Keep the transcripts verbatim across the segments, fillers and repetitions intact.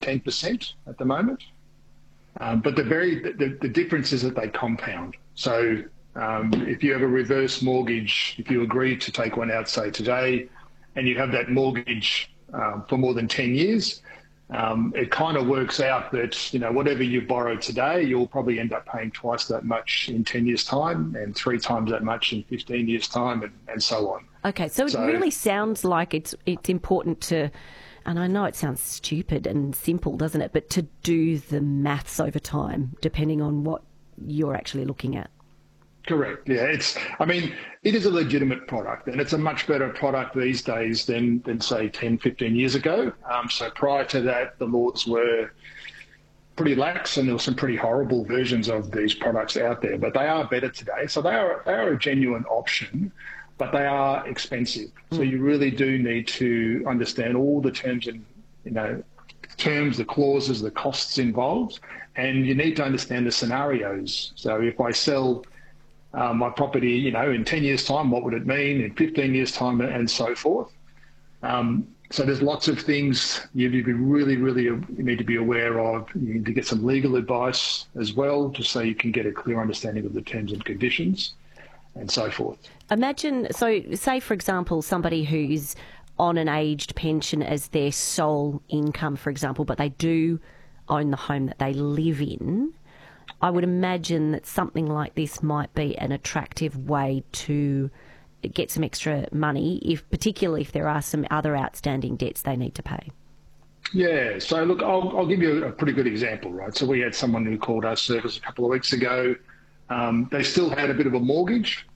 ten percent at the moment. Um, but the very the, the difference is that they compound. So um, if you have a reverse mortgage, if you agree to take one out, say today, and you have that mortgage um, for more than ten years, um, it kind of works out that, you know, whatever you borrow today, you'll probably end up paying twice that much in ten years' time and three times that much in fifteen years' time, and, and so on. Okay, so, so it really sounds like it's it's important to, and I know it sounds stupid and simple, doesn't it, but to do the maths over time, depending on what you're actually looking at. Correct. Yeah, it's. I mean, it is a legitimate product, and it's a much better product these days than, than say, ten, fifteen years ago. Um, so prior to that, the laws were pretty lax, and there were some pretty horrible versions of these products out there. But they are better today. So they are they are a genuine option, but they are expensive. Mm. So you really do need to understand all the terms and, you know, terms, the clauses, the costs involved, and you need to understand the scenarios. So if I sell Uh, my property, you know, in ten years' time, what would it mean? In fifteen years' time, and so forth. Um, so there's lots of things you need to be really, really you need to be aware of. You need to get some legal advice as well, just so you can get a clear understanding of the terms and conditions, and so forth. Imagine, so say, for example, somebody who's on an aged pension as their sole income, for example, but they do own the home that they live in. I would imagine that something like this might be an attractive way to get some extra money, if particularly if there are some other outstanding debts they need to pay. Yeah, so look, I'll, I'll give you a pretty good example, right? So we had someone who called our service a couple of weeks ago. Um, they still had a bit of a mortgage,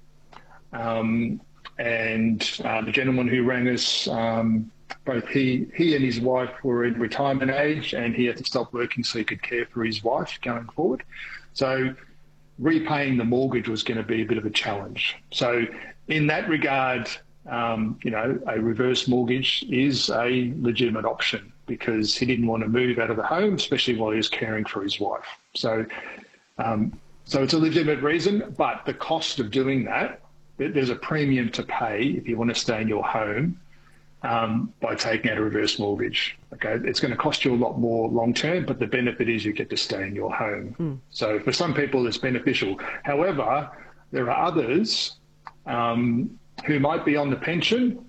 um, and uh, the gentleman who rang us, um, both he he and his wife were in retirement age, and he had to stop working so he could care for his wife going forward. So repaying the mortgage was going to be a bit of a challenge. So in that regard, um, you know, a reverse mortgage is a legitimate option because he didn't want to move out of the home, especially while he was caring for his wife. So, um, so it's a legitimate reason, but the cost of doing that, there's a premium to pay if you want to stay in your home um, by taking out a reverse mortgage. Okay, it's going to cost you a lot more long term, but the benefit is you get to stay in your home. Mm. So for some people, it's beneficial. However, there are others um, who might be on the pension.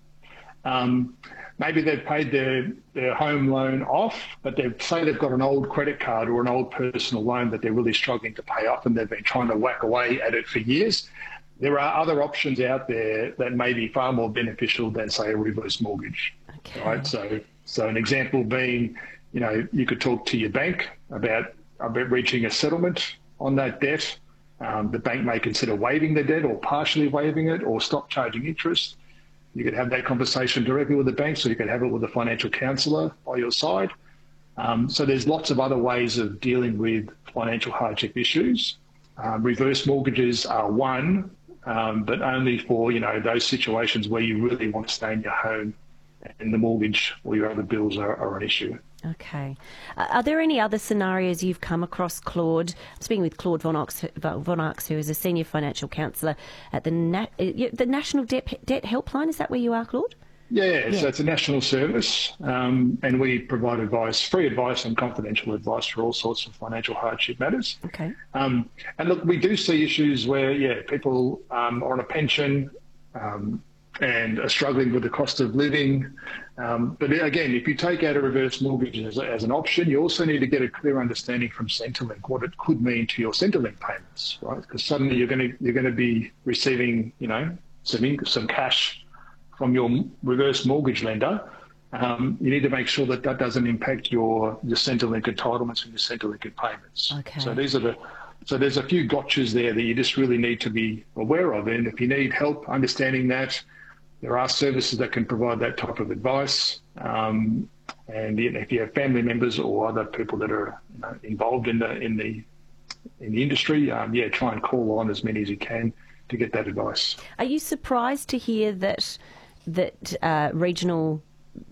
Um, maybe they've paid their, their home loan off, but they say they've got an old credit card or an old personal loan that they're really struggling to pay off, and they've been trying to whack away at it for years. There are other options out there that may be far more beneficial than, say, a reverse mortgage. Okay. Right? So, so an example being, you know, you could talk to your bank about, about reaching a settlement on that debt. Um, the bank may consider waiving the debt or partially waiving it or stop charging interest. You could have that conversation directly with the bank, so you could have it with a financial counsellor by your side. Um, so there's lots of other ways of dealing with financial hardship issues. Um, reverse mortgages are one, um, but only for, you know, those situations where you really want to stay in your home and the mortgage or your other bills are, are an issue. Okay. Uh, are there any other scenarios you've come across, Claude? I'm speaking with Claude Von Ox, Von Ox, who is a senior financial counsellor at the Na- the National Debt, Debt Helpline. Is that where you are, Claude? Yeah, yeah. So it's a national service, um, and we provide advice, free advice and confidential advice for all sorts of financial hardship matters. Okay. Um, and look, we do see issues where, yeah, people um, are on a pension, um, and are struggling with the cost of living. Um, but again, if you take out a reverse mortgage as, as an option, you also need to get a clear understanding from Centrelink what it could mean to your Centrelink payments, right? Because suddenly you're going to you're going to be receiving, you know, some some cash from your reverse mortgage lender. Um, you need to make sure that that doesn't impact your your Centrelink entitlements and your Centrelink payments. Okay. So these are the so there's a few gotchas there that you just really need to be aware of, and if you need help understanding that, there are services that can provide that type of advice. Um, and if you have family members or other people that are, you know, involved in the in the in the industry, um, yeah, try and call on as many as you can to get that advice. Are you surprised to hear that that uh, regional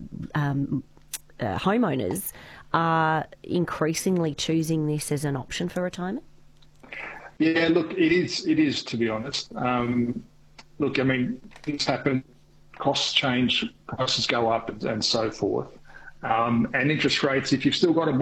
um, uh, homeowners are increasingly choosing this as an option for retirement? Yeah, look, it is. It is, to be honest. Um, look, I mean, things happen. Costs change, prices go up, and, and so forth. Um, and interest rates, if you've still got a